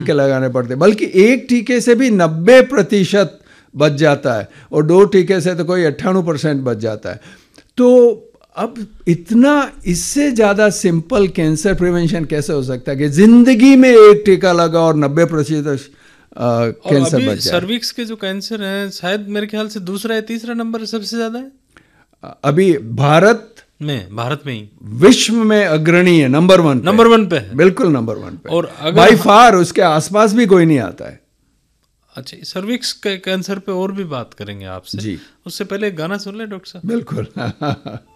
टीके लगाने पड़ते, बल्कि एक टीके से भी 90% बच जाता है और 2 टीके से तो कोई 98% बच जाता है। तो अब इतना, इससे ज़्यादा सिंपल कैंसर प्रिवेंशन कैसे हो सकता है कि जिंदगी में एक टीका लगा और 90% कैंसर बच जाए। सर्विक्स के जो कैंसर हैं शायद मेरे ख्याल से दूसरा या तीसरा नंबर सबसे ज़्यादा है अभी भारत में ही विश्व में अग्रणी है, नंबर 1 पे है, बिल्कुल नंबर 1 पे, और बाई फार उसके आसपास भी कोई नहीं आता है। अच्छा, सर्विक्स के कैंसर पे और भी बात करेंगे आपसे जी, उससे पहले गाना सुन ले डॉक्टर साहब। बिल्कुल।